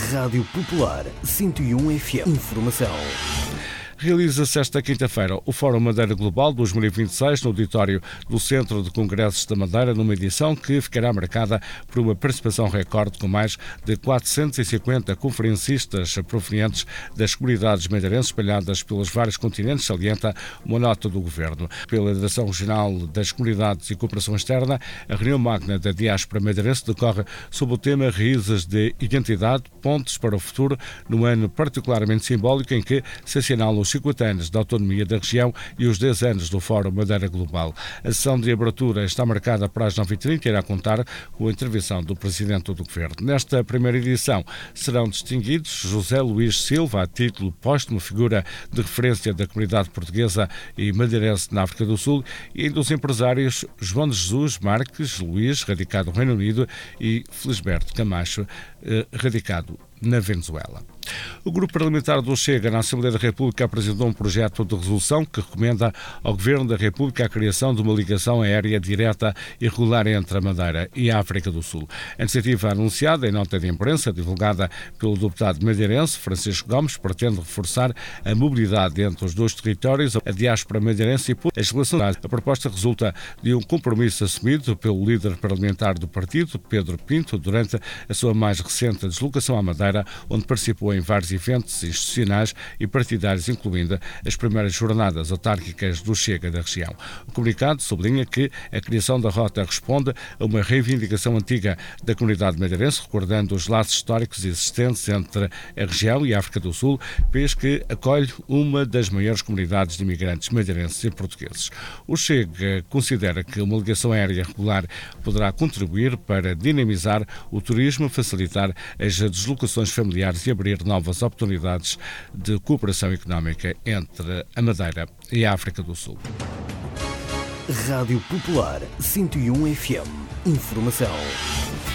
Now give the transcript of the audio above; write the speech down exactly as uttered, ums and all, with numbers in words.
Rádio Popular cento e um F M. Informação. Realiza-se esta quinta-feira o Fórum Madeira Global dois mil e vinte e seis no auditório do Centro de Congressos da Madeira, numa edição que ficará marcada por uma participação recorde com mais de quatrocentos e cinquenta conferencistas provenientes das comunidades madeirenses espalhadas pelos vários continentes, salienta uma nota do Governo. Pela Direção Regional das Comunidades e Cooperação Externa, a reunião magna da diáspora madeirense decorre sob o tema Raízes de Identidade, Pontes para o Futuro, num ano particularmente simbólico em que se assinalam os cinquenta anos da autonomia da região e os dez anos do Fórum Madeira Global. A sessão de abertura está marcada para as nove e trinta e irá contar com a intervenção do Presidente do Governo. Nesta primeira edição serão distinguidos José Luís Silva, a título póstumo, figura de referência da comunidade portuguesa e madeirense na África do Sul, e dos empresários João de Jesus Marques Luís, radicado no Reino Unido, e Felisberto Camacho, radicado na Venezuela. O Grupo Parlamentar do Chega na Assembleia da República apresentou um projeto de resolução que recomenda ao Governo da República a criação de uma ligação aérea direta e regular entre a Madeira e a África do Sul. A iniciativa anunciada em nota de imprensa, divulgada pelo deputado madeirense Francisco Gomes, pretende reforçar a mobilidade entre os dois territórios, a diáspora madeirense e as relações. A proposta resulta de um compromisso assumido pelo líder parlamentar do partido, Pedro Pinto, durante a sua mais recente deslocação à Madeira, onde participou em vários eventos institucionais e partidários, incluindo as primeiras jornadas autárquicas do Chega da região. O comunicado sublinha que a criação da rota responde a uma reivindicação antiga da comunidade madeirense, recordando os laços históricos existentes entre a região e a África do Sul, país que acolhe uma das maiores comunidades de imigrantes madeirenses e portugueses. O Chega considera que uma ligação aérea regular poderá contribuir para dinamizar o turismo, facilitar as deslocações familiares e abrir novas oportunidades de cooperação económica entre a Madeira e a África do Sul. Rádio Popular cento e um F M. Informação.